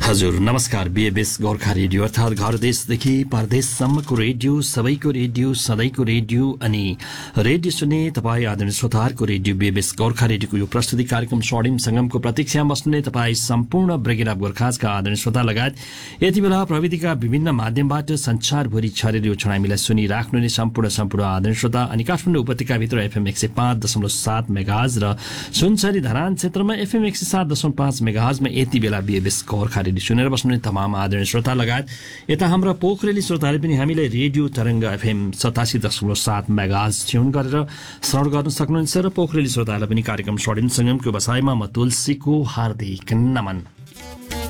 हजुर नमस्कार। बीएबीएस गोर्खा रेडियो अर्थात् घर देशदेखि परदेशसम्मको रेडियो, सबैको रेडियो, सधैँको रेडियो अनि रेडियो सुन्ने तपाईँ आदरणीय श्रोताहरूको रेडियो बीएबीएस गोर्खा रेडियोको यो प्रस्तुति कार्यक्रम स्वर्णिम संगमको प्रतीक्षामा बस्ने तपाईँ सम्पूर्ण ब्रिगेड अफ गोर्खाजका आदरणीय श्रोता लगायत यति बेला प्रविधिका विभिन्न माध्यमबाट संसारभरि छरेर यो क्षण हामीलाई सुनिराख्नु नै सम्पूर्ण आदरणीय श्रोता अनि काठमाडौँ उपत्यकाभित्र एफएम 105.7 मेगाहर्ज र सुनसरी धरान क्षेत्रमा एफएम 107.5 मेगाहर्जमा यति बेला बीएबीएस गोर्खा रेडियो सुनेर बस्नुहुने तमाम आदरणीय श्रोता लगायत यता हाम्रा पोखरेली श्रोताले पनि हामीले रेडियो तरंग एफएम 87.7 मेगाहर्ज ट्युन गरेर श्रवण गर्न सक्नुहुन्छ र पोखरेली श्रोतालाई पनि कार्यक्रम स्वर्णिम संगमको बसाइमा म तुलसीको हार्दिक नमन।